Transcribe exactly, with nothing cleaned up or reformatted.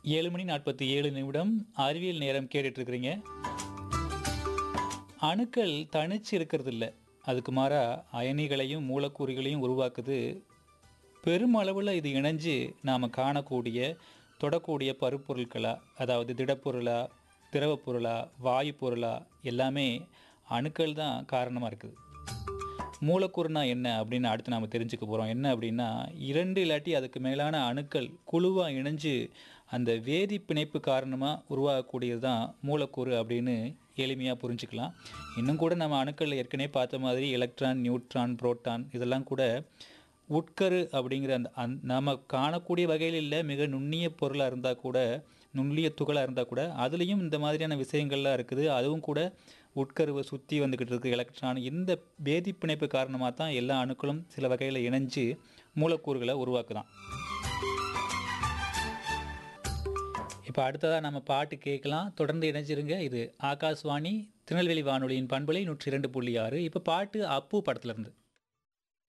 ஏழு மணி நாற்பத்தி ஏழு நிமிடம் அறிவியல் நேரம் கேட்டுட்டு இருக்கிறீங்க. அணுக்கள் தனிச்சு இருக்கிறதில்ல. அதுக்கு மாறா அயனிகளையும் மூலக்கூறுகளையும் உருவாக்குது. பெருமளவுல இது இணைஞ்சு நாம காணக்கூடிய, தொடக்கூடிய பருப்பொருட்களா, அதாவது திடப்பொருளா, திரவப் பொருளா, வாயு பொருளா எல்லாமே அணுக்கள் தான் காரணமா இருக்குது. மூலக்கூறுனா என்ன அப்படின்னு அடுத்து நாம தெரிஞ்சுக்க போறோம். என்ன அப்படின்னா, இரண்டு இல்லாட்டி அதுக்கு மேலான அணுக்கள் குழுவா இணைஞ்சு அந்த வேதி பிணைப்பு காரணமா உருவாகக்கூடியது தான் மூலக்கூறு அப்படின்னு எளிமையா புரிஞ்சுக்கலாம். இன்னும் கூட நம்ம அணுக்கள்ல ஏற்கனவே பார்த்த மாதிரி எலக்ட்ரான், நியூட்ரான், புரோட்டான் இதெல்லாம் கூட உட்கரு அப்படிங்கிற அந்த அந் நாம காணக்கூடிய வகையில் இல்ல, மிக நுண்ணிய பொருளா இருந்தா கூட, நுண்ணிய துகளா இருந்தா கூட, அதுலயும் இந்த மாதிரியான விஷயங்கள்லாம் இருக்குது. அதுவும் கூட உட்கருவ சுத்தி வந்துகிட்டு இருக்கு எலக்ட்ரான். இந்த வேதிப் பிணைப்பு காரணமா தான் எல்லா அணுக்களும் சில வகையில இணைஞ்சு மூலக்கூறுகள உருவாக்குதாம். இப்ப அடுத்ததா நம்ம பாட்டு கேட்கலாம். தொடர்ந்து இணைஞ்சிருங்க. இது ஆகாஷ்வாணி திருநெல்வேலி வானொலியின் பண்பலை நூற்றி இரண்டு புள்ளி ஆறு. இப்ப பாட்டு அப்பு படத்துல இருந்து.